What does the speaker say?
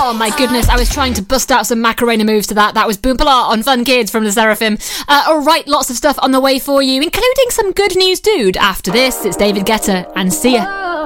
Oh my goodness, I was trying to bust out some Macarena moves to that. That was Boompala on Fun Kids from the Seraphim. Alright, lots of stuff on the way for you, including some good news, dude. After this, it's David Guetta and See Ya.